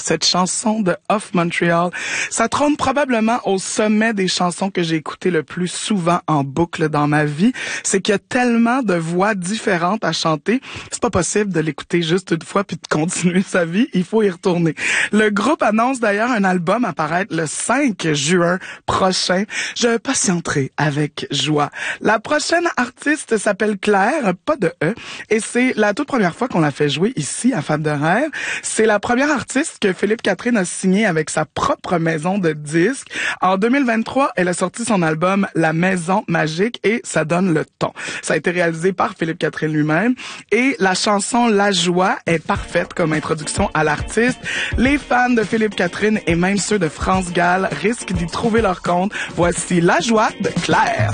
cette chanson de Off Montreal. Ça trône probablement au sommet des chansons que j'ai écoutées le plus souvent en boucle dans ma vie. C'est qu'il y a tellement de voix différentes à chanter. C'est pas possible de l'écouter juste une fois puis de continuer sa vie. Il faut y retourner. Le groupe annonce d'ailleurs un album à paraître le 5 juin prochain. Je patienterai avec joie. La prochaine artiste s'appelle Claire, pas de E, et c'est la toute première fois qu'on l'a fait jouer ici à Femme de rêve. C'est la première artiste que Philippe Catherine a signé avec sa propre maison de disques. En 2023, elle a sorti son album La Maison Magique et ça donne le ton. Ça a été réalisé par Philippe Catherine lui-même et la chanson La Joie est parfaite comme introduction à l'artiste. Les fans de Philippe Catherine et même ceux de France Gall risquent d'y trouver leur compte. Voici La Joie de Claire.